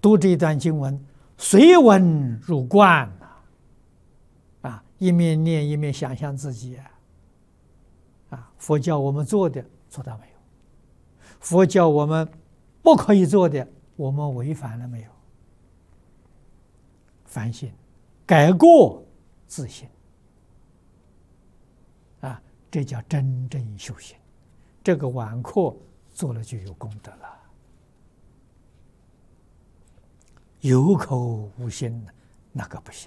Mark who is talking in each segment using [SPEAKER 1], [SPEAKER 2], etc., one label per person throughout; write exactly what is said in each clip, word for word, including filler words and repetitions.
[SPEAKER 1] 读这一段经文，随文入观呐，啊，一面念一面想象自己啊，啊，佛教我们做的做到没有？佛教我们不可以做的，我们违反了没有？反省、改过自新，啊，这叫真正修行。这个晚课做了就有功德了。有口无心，那个不行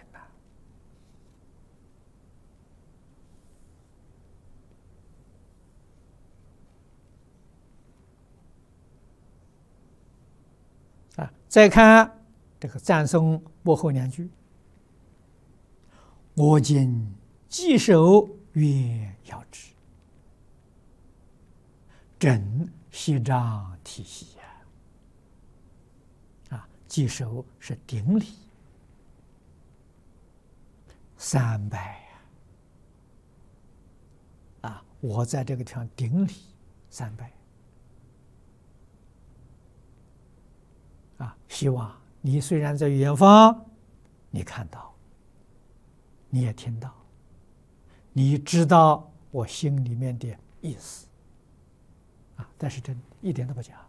[SPEAKER 1] 啊！啊，再看这个赞颂末后两句：“我今稽首曰要之，枕息张体息呀。”啊，稽首是顶礼，三拜呀！啊，我在这个地方顶礼三拜。啊，希望你虽然在远方，你看到，你也听到，你知道我心里面的意思，啊，但是真一点都不假。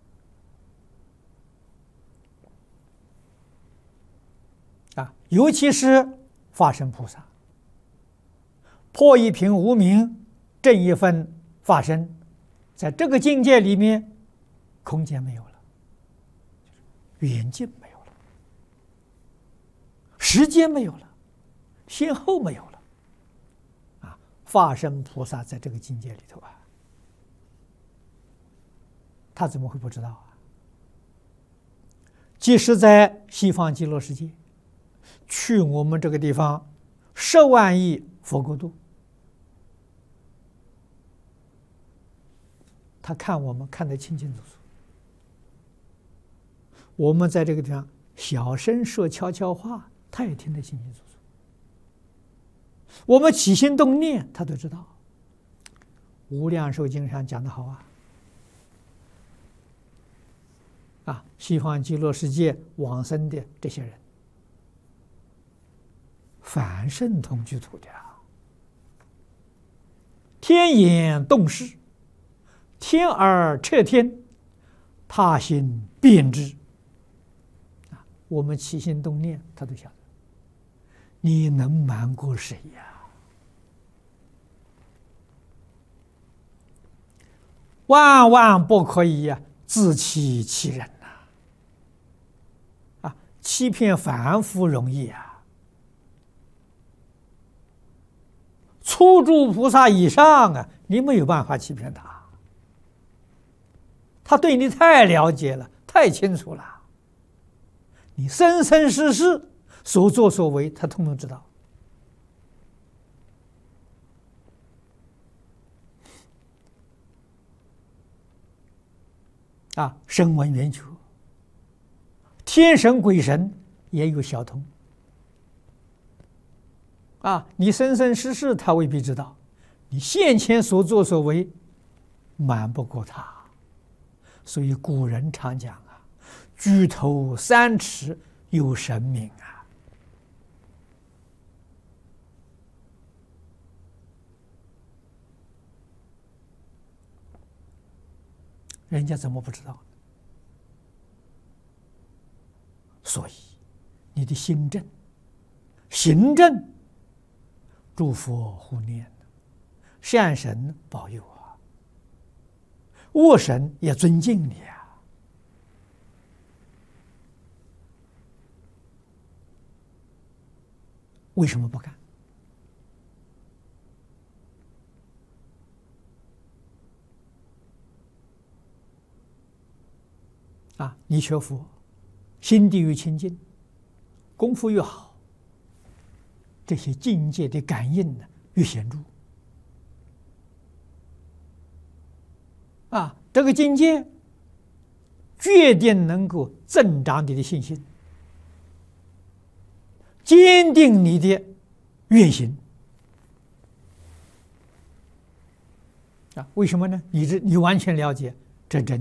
[SPEAKER 1] 啊，尤其是法身菩萨，破一品无明，正一分法身，在这个境界里面，空间没有了。远近没有了，时间没有了，先后没有了，啊！法身菩萨在这个境界里头啊，他怎么会不知道啊？即使在西方极乐世界，去我们这个地方十万亿佛国度，他看我们看得清清楚楚。我们在这个地方小声说悄悄话，他也听得清清楚楚。我们起心动念，他都知道。无量寿经上讲得好啊，啊，西方极乐世界往生的这些人，凡圣同居土的啊，天眼洞视，天耳彻天，他心辨知。我们起心动念，他都晓得。你能瞒过谁呀？万万不可以呀，自欺欺人呐！啊，欺骗凡夫容易啊，初住菩萨以上啊，你没有办法欺骗他。他对你太了解了，太清楚了。你生生世世所作所为，他通通知道。啊，声闻缘觉，天神鬼神也有小通。啊，你生生世世他未必知道，你现前所作所为瞒不过他。所以古人常讲啊，举头三尺有神明啊！人家怎么不知道？所以你的心正、行正，诸佛护念，善神保佑啊，恶神也尊敬你啊。为什么不干？啊，你学佛，心地越清净，功夫越好，这些境界的感应呢越显著。啊，这个境界决定能够增长你的信心，坚定你的愿行。啊，为什么呢？你这你完全了解，这真